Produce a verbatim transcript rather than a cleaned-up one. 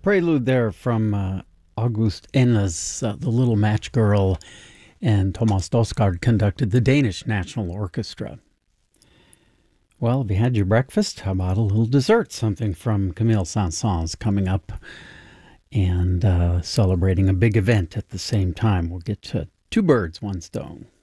Prelude there from uh, August Enna's uh, The Little Match Girl, and Thomas Dosgaard conducted the Danish National Orchestra. Well, have you had your breakfast? How about a little dessert? Something from Camille Saint-Saëns coming up and uh, celebrating a big event at the same time. We'll get to two birds, one stone.